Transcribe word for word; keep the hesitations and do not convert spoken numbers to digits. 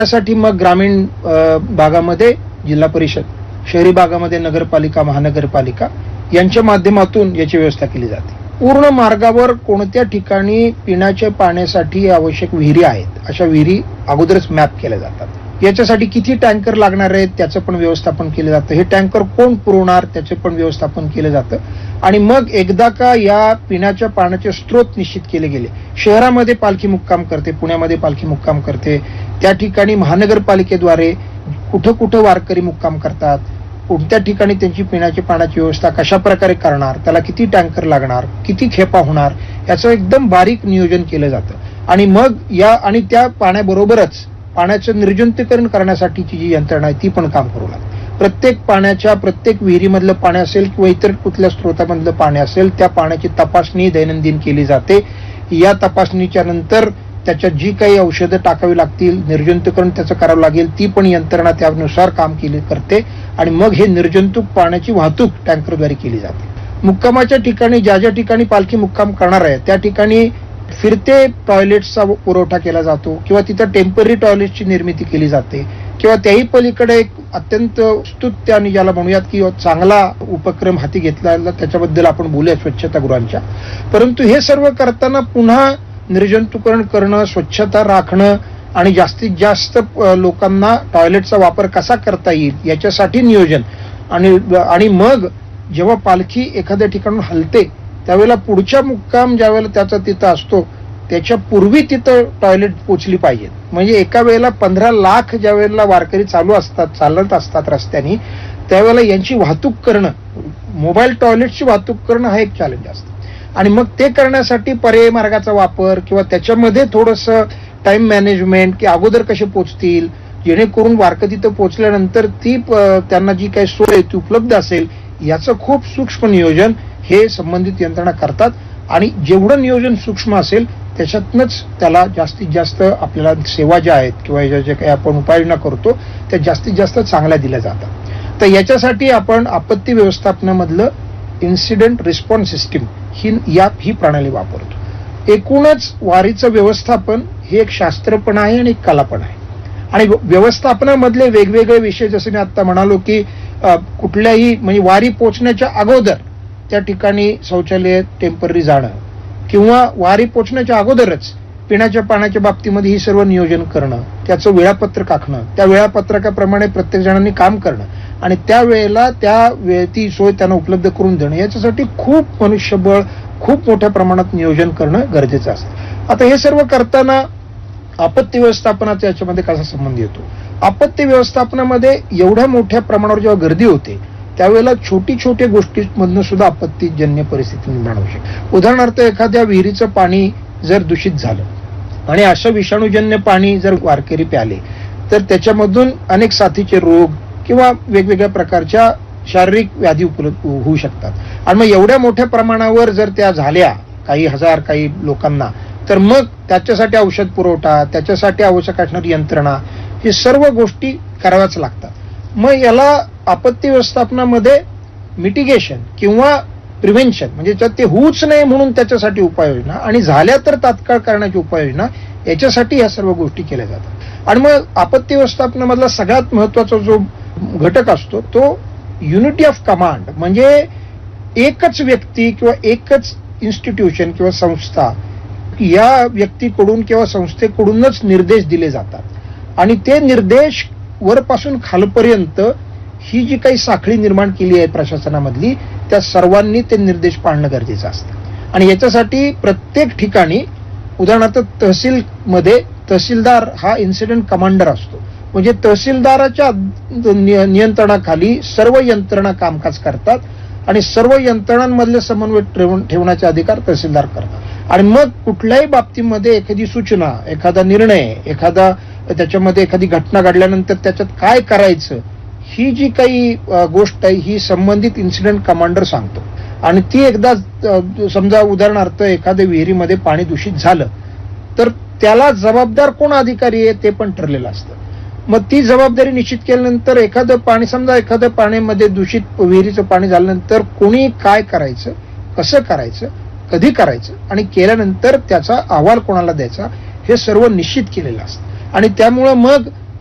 त्यासाठी मग ग्रामीण भागामध्ये जिल्हा परिषद, शहरी भागामध्ये नगरपालिका, महानगरपालिका यांच्या माध्यमातून याची व्यवस्था केली जाते. पूर्ण मार्गावर कोणत्या ठिकाणी पिण्याच्या पाण्यासाठी आवश्यक विहिरी आहेत अशा विहिरी अगोदरच मॅप केल्या जातात. याच्यासाठी किती टँकर लागणार आहेत त्याचं पण व्यवस्थापन केलं जातं. हे टँकर कोण पुरवणार त्याचे पण व्यवस्थापन केलं जातं. आणि मग एकदा का या पिण्याच्या पाण्याचे स्रोत निश्चित केले गेले, शहरामध्ये पालखी मुक्काम करते, पुण्यामध्ये पालखी मुक्काम करते, त्या ठिकाणी महानगरपालिकेद्वारे कुठं कुठं वारकरी मुक्काम करतात, कोणत्या ठिकाणी त्यांची पिण्याच्या पाण्याची व्यवस्था कशा प्रकारे करणार, त्याला किती टँकर लागणार, किती खेपा होणार, याचं एकदम बारीक नियोजन केलं जातं. आणि मग या आणि त्या पाण्याबरोबरच पाण्याचं निर्जंतुकीकरण करण्यासाठीची जी यंत्रणा आहे ती पण काम करू लागते. प्रत्येक पाण्याच्या, प्रत्येक विहिरीमधलं पाणी असेल किंवा इतर कुठल्या स्रोतामधलं पाणी असेल, त्या पाण्याची तपासणी दैनंदिन केली जाते. या तपासणीच्या नंतर त्याच्यात जी काही औषधं टाकावी लागतील, निर्जंतुकीकरण त्याचं करावं लागेल, ती पण यंत्रणा त्यानुसार काम केली करते. आणि मग हे निर्जंतुक पाण्याची वाहतूक टँकरद्वारे केली जाते. मुक्कामाच्या ठिकाणी ज्या ज्या ठिकाणी पालखी मुक्काम करणार आहे त्या ठिकाणी फिरते टॉयलेट्सचा पुरवठा केला जातो किंवा तिथं टेम्पररी टॉयलेट्सची निर्मिती केली जाते. किंवा त्याही पलीकडे एक अत्यंत स्तुत्य आणि ज्याला म्हणूयात की चांगला उपक्रम हाती घेतला, त्याच्याबद्दल आपण बोलूया स्वच्छतागृहांच्या. परंतु हे सर्व करताना पुन्हा निर्जंतुकीकरण करणं, स्वच्छता राखणं आणि जास्तीत जास्त लोकांना टॉयलेटचा वापर कसा करता येईल याच्यासाठी नियोजन. आणि आणि मग जेव्हा पालखी एखाद्या ठिकाणून हलते त्यावेळेला पुढच्या मुक्काम ज्या वेळेला त्याचा तिथं असतो त्याच्या पूर्वी तिथं टॉयलेट पोचली पाहिजेत. म्हणजे एका वेळेला पंधरा लाख ज्या वेळेला वारकरी चालू असतात, चालत असतात रस्त्याने, त्यावेळेला यांची वाहतूक करणं, मोबाईल टॉयलेटची वाहतूक करणं हा एक चॅलेंज असतं. आणि मग ते करण्यासाठी पर्यायी मार्गाचा वापर किंवा त्याच्यामध्ये थोडंसं टाइम मॅनेजमेंट की अगोदर कसे पोचतील जेणेकरून वारकरी तिथं पोचल्यानंतर ती त्यांना जी काही सोय ती उपलब्ध असेल याचं खूप सूक्ष्म नियोजन हे संबंधित यंत्रणा करतात. आणि जेवढं नियोजन सूक्ष्म असेल त्याच्यातनंच त्याला जास्तीत जास्त आपल्याला सेवा ज्या आहेत किंवा ज्या ज्या काही आपण उपाययोजना करतो त्या जास्तीत जास्त चांगल्या दिल्या जातात. तर याच्यासाठी आपण आपत्ती व्यवस्थापनामधलं इन्सिडेंट रिस्पॉन्स सिस्टीम ही या ही प्रणाली वापरतो. एकूणच वारीचं व्यवस्थापन हे एक शास्त्र पण आहे आणि एक कला पण आहे. आणि व्यवस्थापनामधले वेगवेगळे विषय जसं मी आता म्हणालो की कुठल्याही म्हणजे वारी पोचण्याच्या अगोदर त्या ठिकाणी शौचालय टेम्पररी जाणं किंवा वारी पोचण्याच्या अगोदरच पिण्याच्या पाण्याच्या बाबतीमध्ये ही सर्व नियोजन करणं, त्याचं वेळापत्रक आखणं, त्या वेळापत्रकाप्रमाणे प्रत्येक जणांनी काम करणं आणि त्या वेळेला त्या वेळ ती सोय त्यांना उपलब्ध करून देणं, याच्यासाठी खूप मनुष्यबळ, खूप मोठ्या प्रमाणात नियोजन करणं गरजेचं असतं. आता हे सर्व करताना आपत्ती व्यवस्थापनाचा याच्यामध्ये कसा संबंध येतो? आपत्ती व्यवस्थापनामध्ये एवढ्या मोठ्या प्रमाणावर जेव्हा गर्दी होते त्यावेळेला छोटी छोट्या गोष्टींमधनं सुद्धा आपत्तीजन्य परिस्थिती निर्माण होऊ शकते. उदाहरणार्थ एखाद्या विहिरीचं पाणी जर दूषित झालं आणि असं विषाणूजन्य पाणी जर वारकरी प्याले तर त्याच्यामधून अनेक साथीचे रोग किंवा वेगवेगळ्या प्रकारच्या शारीरिक व्याधी उपलब्ध होऊ शकतात. आणि मग एवढ्या मोठ्या प्रमाणावर जर त्या झाल्या काही हजार काही लोकांना तर मग त्याच्यासाठी औषध पुरवठा, त्याच्यासाठी आवश्यक असणारी यंत्रणा, हे सर्व गोष्टी कराव्याच लागतात. मग याला आपत्ती व्यवस्थापनामध्ये मिटिगेशन किंवा प्रिव्हेन्शन म्हणजे ते होऊच नये म्हणून त्याच्यासाठी उपाययोजना आणि झाल्या तर तात्काळ करण्याची उपाययोजना, याच्यासाठी या सर्व गोष्टी केल्या जातात. आणि मग आपत्ती व्यवस्थापनामधला सगळ्यात महत्वाचा जो घटक असतो तो युनिटी ऑफ कमांड. म्हणजे एकच व्यक्ती किंवा एकच इन्स्टिट्यूशन किंवा संस्था या व्यक्तीकडून किंवा संस्थेकडूनच निर्देश दिले जातात आणि ते निर्देश वरपासून खालपर्यंत ही जी काही साखळी निर्माण केली आहे प्रशासनामधली त्या सर्वांनी ते निर्देश पाळणं गरजेचं असतं. आणि याच्यासाठी प्रत्येक ठिकाणी उदाहरणार्थ तहसीलमध्ये तहसीलदार हा इन्सिडेंट कमांडर असतो. म्हणजे तहसीलदाराच्या नियंत्रणाखाली सर्व यंत्रणा कामकाज करतात आणि सर्व यंत्रणांमधले समन्वय ठेवण्याचे अधिकार तहसीलदार करतात. आणि मग कुठल्याही बाबतीमध्ये एखादी सूचना, एखादा निर्णय, एखादा त्याच्यामध्ये एखादी घटना घडल्यानंतर त्याच्यात काय करायचं ही जी काही गोष्ट आहे ही संबंधित इन्सिडेंट कमांडर सांगतो. आणि ती एकदा समजा उदाहरणार्थ एखाद्या विहिरीमध्ये पाणी दूषित झालं तर त्याला जबाबदार कोण अधिकारी आहे ते पण ठरलेलं असतं. मग ती जबाबदारी निश्चित केल्यानंतर एखादं पाणी समजा एखाद्या पाण्यामध्ये दूषित विहिरीचं पाणी झाल्यानंतर कोणी काय करायचं, कसं करायचं, कधी करायचं आणि केल्यानंतर त्याचा अहवाल कोणाला द्यायचा हे सर्व निश्चित केलेलं असतं. आणि त्यामुळं मग